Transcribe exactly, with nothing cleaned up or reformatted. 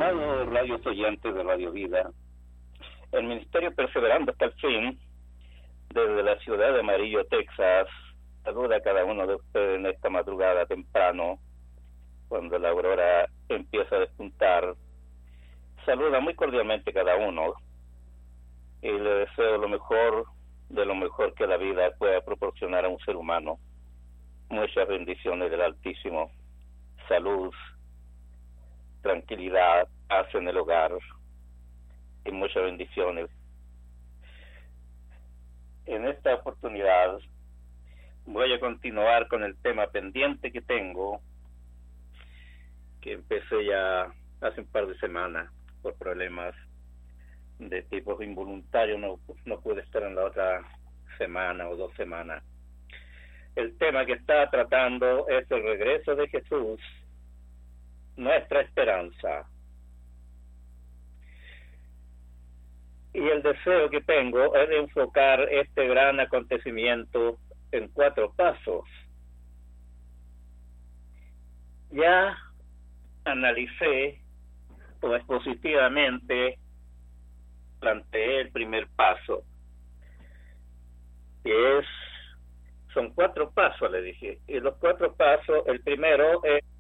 Estimados radios oyentes de Radio Vida, el Ministerio Perseverando hasta el Fin, desde la ciudad de Amarillo, Texas, saluda a cada uno de ustedes en esta madrugada temprano, cuando la aurora empieza a despuntar. Saluda muy cordialmente a cada uno y le deseo lo mejor de lo mejor que la vida pueda proporcionar a un ser humano. Muchas bendiciones del Altísimo, salud, tranquilidad, paz en el hogar y muchas bendiciones. En esta oportunidad voy a continuar con el tema pendiente que tengo, que empecé ya hace un par de semanas por problemas de tipo involuntario, no, no pude estar en la otra semana o dos semanas. El tema que está tratando es el regreso de Jesús, nuestra esperanza. Y el deseo que tengo es de enfocar este gran acontecimiento en cuatro pasos. Ya analicé, o expositivamente planteé el primer paso, que es, son cuatro pasos, le dije, y los cuatro pasos, el primero es